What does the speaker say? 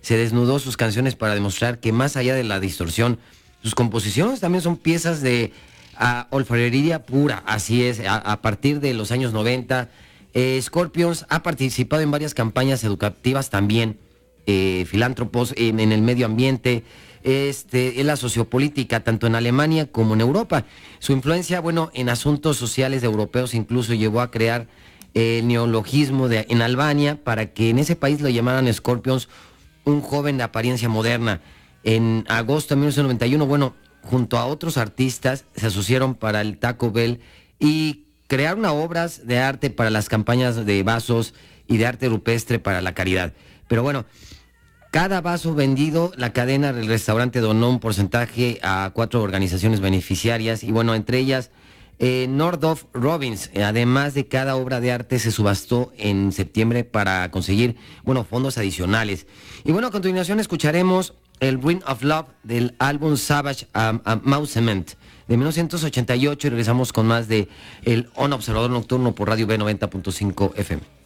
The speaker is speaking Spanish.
se desnudó sus canciones para demostrar que más allá de la distorsión, sus composiciones también son piezas de orfebrería pura, así es, a partir de los años 90. Scorpions ha participado en varias campañas educativas también, filántropos en el medio ambiente, en la sociopolítica, tanto en Alemania como en Europa. Su influencia, bueno, en asuntos sociales europeos incluso llevó a crear el neologismo en Albania para que en ese país lo llamaran Scorpions, un joven de apariencia moderna. En agosto de 1991, bueno, junto a otros artistas se asociaron para el Taco Bell y crearon obras de arte para las campañas de vasos y de arte rupestre para la caridad. Pero bueno, cada vaso vendido, la cadena del restaurante donó un porcentaje a 4 organizaciones beneficiarias y bueno, entre ellas Northrop Robbins. Además de cada obra de arte se subastó en septiembre para conseguir, bueno, fondos adicionales. Y bueno, a continuación escucharemos el Ring of Love del álbum Savage Amusement de 1988 y regresamos con más de El On Observador Nocturno por Radio B 90.5 FM.